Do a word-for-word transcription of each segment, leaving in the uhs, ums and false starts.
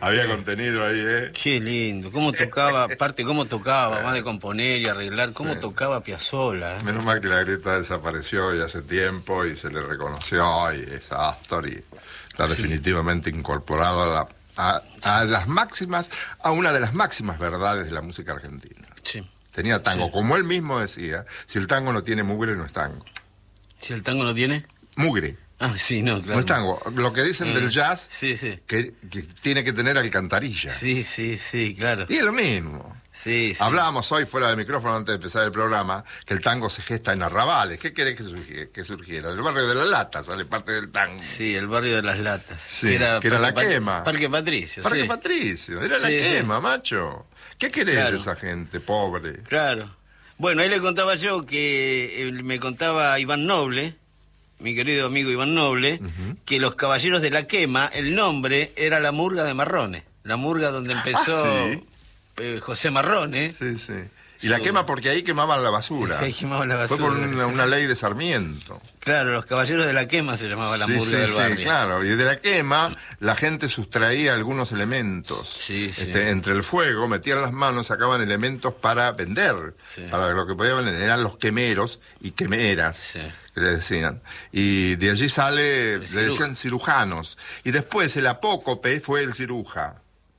Había contenido ahí, ¿eh? Qué lindo. Cómo tocaba, aparte cómo tocaba, más de componer y arreglar, cómo Sí. tocaba Piazzolla. ¿eh? Menos mal que la Greta desapareció ya hace tiempo y se le reconoció y es Astor y está Sí. definitivamente incorporado a, la, a, a las máximas, a una de las máximas verdades de la música argentina. Sí. Tenía tango, Sí. como él mismo decía, si el tango no tiene mugre no es tango. Si el tango no tiene. Mugre, Ah, sí, no, claro. no es tango. Lo que dicen Eh, del jazz, Sí, sí. que, que tiene que tener alcantarilla. Sí, sí, sí, claro. Y es lo mismo. Sí, sí. Hablábamos hoy fuera del micrófono antes de empezar el programa que el tango se gesta en arrabales. ¿Qué querés que, surgi- que surgiera? Del barrio de la Lata sale parte del tango. Sí, el barrio de las latas. Sí, que era Parque la Pat- quema. Parque Patricio, Parque sí. Patricio, era la Sí, sí. quema, macho. ¿Qué querés Claro. de esa gente pobre? Claro. Bueno, ahí le contaba yo que eh, me contaba Iván Noble, mi querido amigo Iván Noble, Ujú. que los Caballeros de la Quema, el nombre era la murga de Marrone. La murga donde empezó Ah, ¿sí? eh, José Marrone. Sí, sí. Y la Su- quema porque ahí quemaban la basura. Ahí quemaban la Fue basura. por una, una ley de Sarmiento. Claro, los Caballeros de la Quema se llamaba la Sí, murga sí, del sí, barrio. claro. Y de la quema la gente sustraía algunos elementos. Sí, sí. Este, entre el fuego metían las manos, sacaban elementos para vender. Sí. Para lo que podían vender. Eran los quemeros y quemeras, Sí. que le decían. Y de allí sale, le ciruja. decían cirujanos. Y después el apócope fue el ciruja.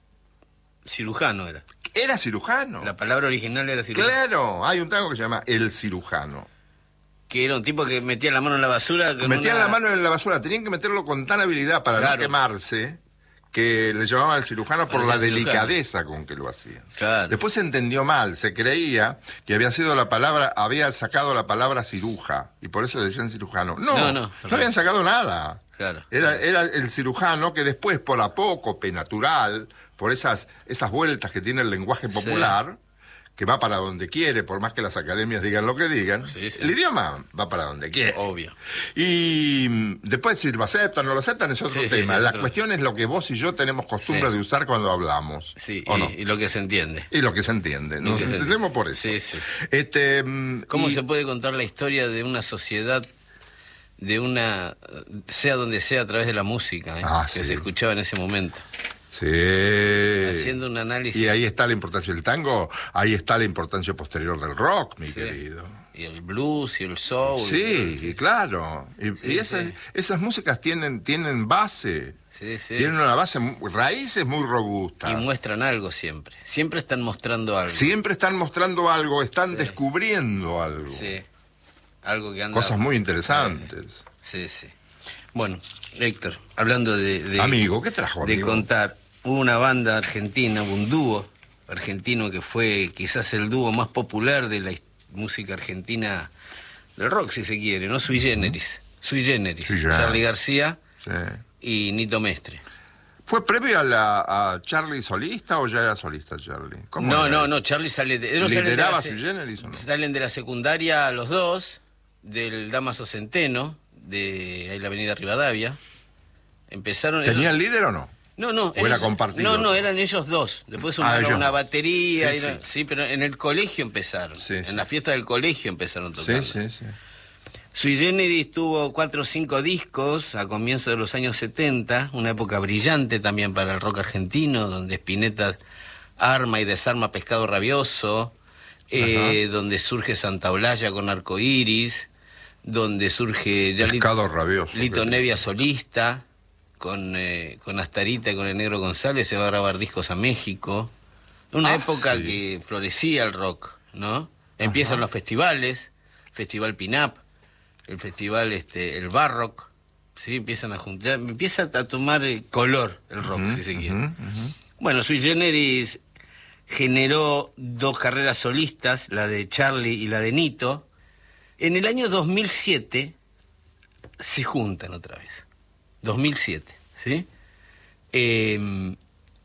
Cirujano era. Era cirujano. La palabra original era cirujano. Claro, hay un tango que se llama El Cirujano. Que era un tipo que metía la mano en la basura. con Metían una- la mano en la basura, tenían que meterlo con tan habilidad para Claro. no quemarse, que le llamaban al cirujano por Por la el cirujano. delicadeza con que lo hacían. Claro. Después se entendió mal, se creía que había sido la palabra, había sacado la palabra ciruja, y por eso le decían cirujano. No, No, no, no. habían sacado nada. Claro. Era, era el cirujano que después, por apócope natural, por esas, esas vueltas que tiene el lenguaje Sí. popular, que va para donde quiere, por más que las academias digan lo que digan, Sí, sí. el idioma va para donde quiere. Obvio. Y mm, después si lo aceptan o no lo aceptan es otro Sí, sí, tema. sí, es La otro- cuestión es lo que vos y yo tenemos costumbre Sí. de usar cuando hablamos. Sí, ¿o y, no? y lo que se entiende. Y lo que se entiende. Nos que se entendemos entiende. por eso. Sí, sí. Este, mm, ¿Cómo y- se puede contar la historia de una sociedad, de una, sea donde sea, a través de la música, eh, Ah, que sí. se escuchaba en ese momento? Sí. Haciendo un análisis. Y ahí está la importancia del tango, ahí está la importancia posterior del rock, mi Sí. querido. Y el blues y el soul. Sí, y claro. Y, Sí, y esas, sí. esas músicas tienen, tienen base, Sí, sí. tienen una base, mu- raíces muy robustas. Y muestran algo siempre. Siempre están mostrando algo. Siempre están mostrando algo, están Sí. descubriendo algo. Sí. Algo que anda. Cosas muy interesantes. Sí, sí. Bueno, Héctor, hablando de. de Amigo, ¿qué trajo, De amigo? contar, hubo una banda argentina, un dúo argentino que fue quizás el dúo más popular de la his- música argentina, del rock si se quiere, ¿no? Sui Generis. Sui Generis. Sui Generis. Charly García Sí. y Nito Mestre. ¿Fue previo a, la, a Charlie solista o ya era solista Charlie? ¿Cómo No, era no, eso? no, Charly sale de. ellos salen de la ¿Lideraba se- Sui Generis o no? Salen de la secundaria los dos, del Damaso Centeno, de ahí la avenida Rivadavia. Empezaron. ¿Tenía ellos- el líder o no? No, no. ¿O era compartido? No, no, eran ellos dos. Después Ah, sumaron ellos una dos. batería. Sí, y era- sí. sí, pero en el colegio empezaron. Sí, en sí. la fiesta del colegio empezaron tocando. Sí, sí, sí. Sui Generis tuvo cuatro o cinco discos a comienzos de los años setenta, una época brillante también para el rock argentino, donde Spinetta arma y desarma Pescado Rabioso, eh, donde surge Santa Olalla con Arcoiris, donde surge ya Lito- Pescado rabioso. Lito creo. Nevia solista, con, eh, con Astarita y con el Negro González, se va a grabar discos a México. Una Ah, época sí. que florecía el rock, ¿no? Empiezan los festivales, Festival Pinap, el festival este el Barrock, ¿sí? Empiezan a juntar, empieza a tomar eh, color el rock, Ujú, si se quiere. ujú, ujú. Bueno, Sui Generis generó dos carreras solistas, la de Charly y la de Nito. En el año dos mil siete se juntan otra vez. dos mil siete, ¿sí? Eh,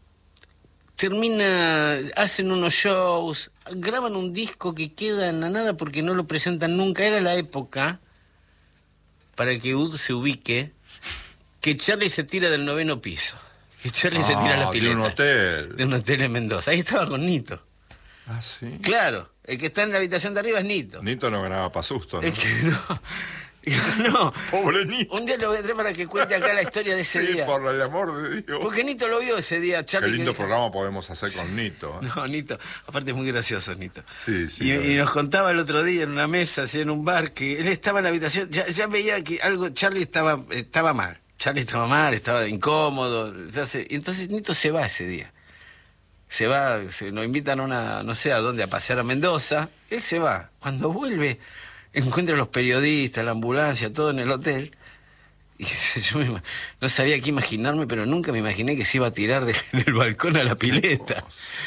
termina, hacen unos shows, graban un disco que queda en la nada porque no lo presentan nunca. Era la época, para que Ud se ubique, que Charly se tira del noveno piso. Que Charly se tira a la Ah, de pileta. un hotel. De un hotel en Mendoza. Ahí estaba con Nito. Ah, sí. Claro, el que está en la habitación de arriba es Nito. Nito no ganaba para susto, ¿no? El que no. No. Pobre Nito. Un día lo voy a traer para que cuente acá la historia de ese Sí, día. por el amor de Dios. Porque Nito lo vio ese día, Charlie. Qué lindo que... programa podemos hacer con Nito. No, Nito. Aparte es muy gracioso, Nito. Sí, sí. Y, y nos contaba el otro día en una mesa, así en un bar, que él estaba en la habitación, ya, ya veía que algo, Charlie estaba, estaba mal. Charlie estaba mal, estaba incómodo. Entonces, y entonces Nito se va ese día. Se va, se, nos invitan a una, no sé a dónde, a pasear a Mendoza. Él se va. Cuando vuelve, encuentra a los periodistas, la ambulancia, todo en el hotel. Y yo me, no sabía qué imaginarme, pero nunca me imaginé que se iba a tirar de, del balcón a la pileta.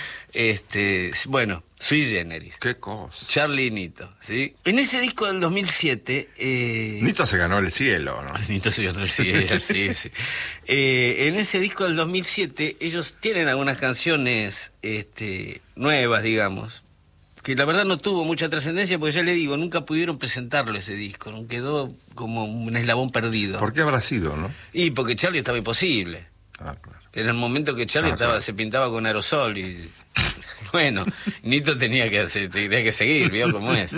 Este, bueno, sui generis. Qué cosa. Charlie y Nito, ¿sí? En ese disco del dos mil siete... Eh... Nito se ganó el cielo, ¿no? Nito se ganó el cielo, sí, sí. Eh, en ese disco del dos mil siete, ellos tienen algunas canciones este, nuevas, digamos, que la verdad no tuvo mucha trascendencia, porque ya le digo, nunca pudieron presentarlo ese disco, ¿no? Quedó como un eslabón perdido. ¿Por qué habrá sido, no? Y porque Charlie estaba imposible. Ah, claro. Era el momento que Charlie Ah, estaba, claro. se pintaba con aerosol y... Bueno, Nito tenía que, tenía que seguir, ¿vio cómo es?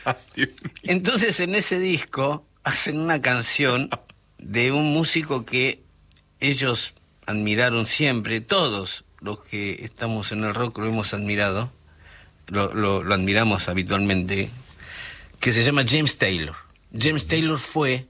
Entonces en ese disco hacen una canción de un músico que ellos admiraron siempre, todos los que estamos en el rock lo hemos admirado, lo, lo, lo admiramos habitualmente, que se llama James Taylor. James Taylor fue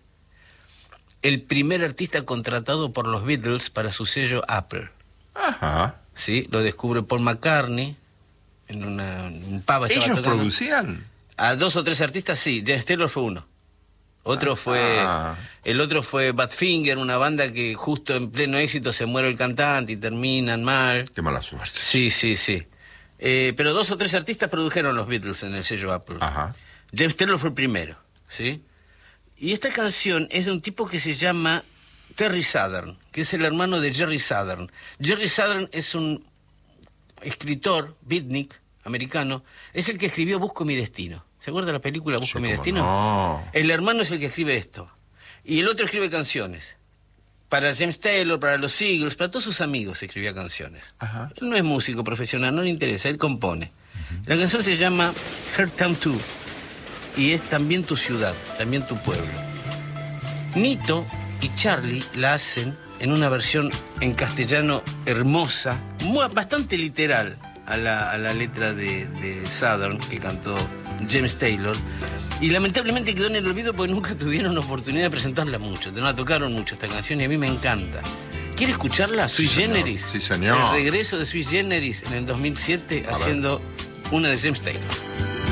el primer artista contratado por los Beatles para su sello Apple. Ajá. ¿Sí? Lo descubre Paul McCartney en una, un pub. ¿Ellos tocando. producían? A dos o tres artistas, sí. James Taylor fue uno. Otro fue... Ah. El otro fue Badfinger, una banda que justo en pleno éxito se muere el cantante y terminan mal. Qué mala suerte. Sí, sí, sí. Eh, pero dos o tres artistas produjeron los Beatles en el sello Apple. Ajá. James Taylor fue el primero, ¿sí? Y esta canción es de un tipo que se llama Terry Southern, que es el hermano de Jerry Southern. Jerry Southern es un escritor, beatnik, americano, es el que escribió Busco mi destino. ¿Se acuerda de la película Busco Sí, mi cómo destino? no. El hermano es el que escribe esto. Y el otro escribe canciones. Para James Taylor, para los Eagles, para todos sus amigos escribía canciones. Ajá. Él no es músico profesional, no le interesa, él compone. Uh-huh. La canción se llama Her Town two y es también tu ciudad, también tu pueblo. Nito y Charlie la hacen en una versión en castellano hermosa, muy, bastante literal a la, a la letra de, de Southern que cantó James Taylor, y lamentablemente quedó en el olvido porque nunca tuvieron oportunidad de presentarla mucho, no la tocaron mucho esta canción y a mí me encanta. ¿Quiere escucharla? Sui Sí, señor. Generis. Sí, señor. El regreso de Sui Generis en el dos mil siete A haciendo ver. Una de James Taylor.